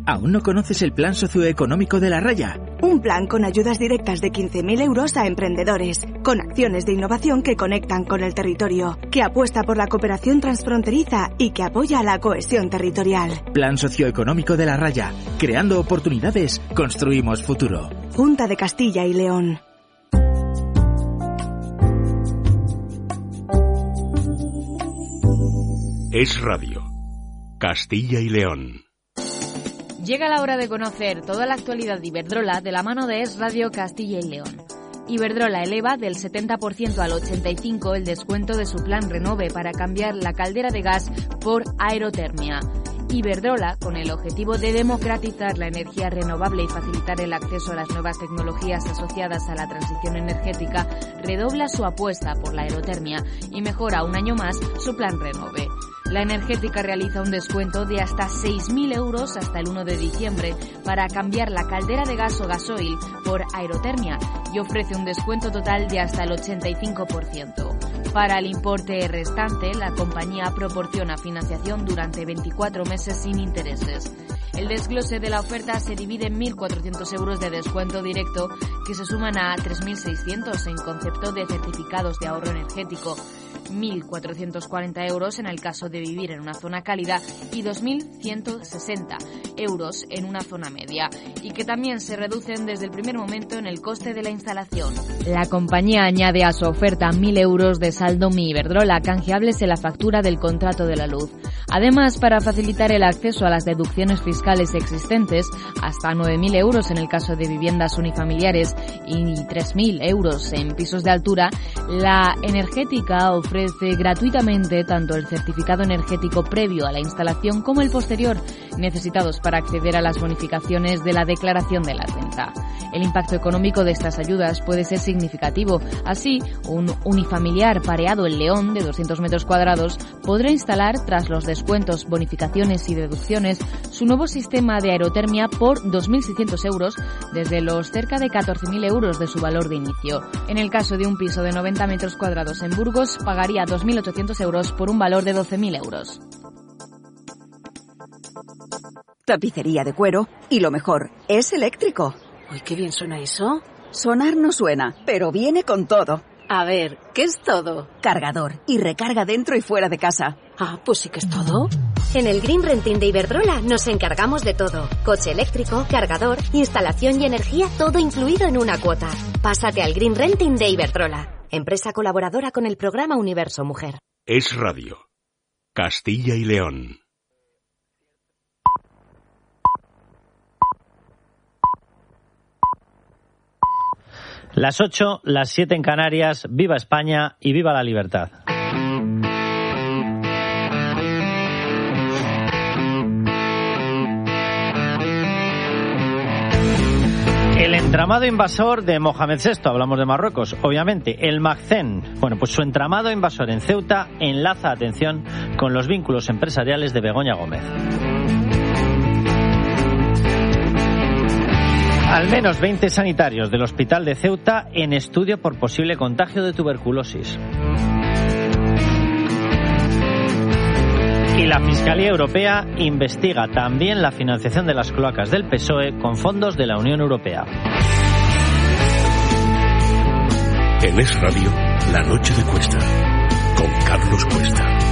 ¿Aún no conoces el plan socioeconómico de La Raya? Un plan con ayudas directas de 15.000 euros a emprendedores, con acciones de innovación que conectan con el territorio, que apuesta por la cooperación transfronteriza y que apoya la cohesión territorial. Plan socioeconómico de La Raya. Creando oportunidades, construimos futuro. Junta de Castilla y León. Es Radio. Castilla y León. Llega la hora de conocer toda la actualidad de Iberdrola de la mano de Es Radio Castilla y León. Iberdrola eleva del 70% al 85% el descuento de su plan Renove para cambiar la caldera de gas por aerotermia. Iberdrola, con el objetivo de democratizar la energía renovable y facilitar el acceso a las nuevas tecnologías asociadas a la transición energética, redobla su apuesta por la aerotermia y mejora un año más su plan Renove. La energética realiza un descuento de hasta 6.000 euros hasta el 1 de diciembre para cambiar la caldera de gas o gasoil por aerotermia y ofrece un descuento total de hasta el 85%. Para el importe restante, la compañía proporciona financiación durante 24 meses sin intereses. El desglose de la oferta se divide en 1.400 euros de descuento directo que se suman a 3.600 en concepto de certificados de ahorro energético, 1.440 euros en el caso de vivir en una zona cálida y 2.160 euros en una zona media, y que también se reducen desde el primer momento en el coste de la instalación. La compañía añade a su oferta 1.000 euros de saldo Mi Iberdrola canjeables en la factura del contrato de la luz. Además, para facilitar el acceso a las deducciones fiscales existentes, hasta 9.000 euros en el caso de viviendas unifamiliares y 3.000 euros en pisos de altura, la energética ofrece gratuitamente tanto el certificado energético previo a la instalación como el posterior, necesitados para acceder a las bonificaciones de la declaración de la renta. El impacto económico de estas ayudas puede ser significativo. Así, un unifamiliar pareado en León de 200 metros cuadrados podrá instalar, tras los descuentos, bonificaciones y deducciones, su nuevo sistema de aerotermia por 2.600 euros desde los cerca de 14.000 euros de su valor de inicio. En el caso de un piso de 90 metros cuadrados en Burgos, pagaría 2.800 euros por un valor de 12.000 euros. Tapicería de cuero y lo mejor, es eléctrico. Uy, qué bien suena eso. Sonar no suena, pero viene con todo. A ver, ¿qué es todo? Cargador y recarga dentro y fuera de casa. Ah, pues sí que es todo. En el Green Renting de Iberdrola nos encargamos de todo. Coche eléctrico, cargador, instalación y energía, todo incluido en una cuota. Pásate al Green Renting de Iberdrola, empresa colaboradora con el programa Universo Mujer. Es Radio. Castilla y León. Las 8, las 7 en Canarias. Viva España y viva la libertad. El entramado invasor de Mohamed VI, hablamos de Marruecos, obviamente, el Magzen. Bueno, pues su entramado invasor en Ceuta enlaza, atención, con los vínculos empresariales de Begoña Gómez. Al menos 20 sanitarios del hospital de Ceuta en estudio por posible contagio de tuberculosis. Y la Fiscalía Europea investiga también la financiación de las cloacas del PSOE con fondos de la Unión Europea. En Es Radio, La Noche de Cuesta, con Carlos Cuesta.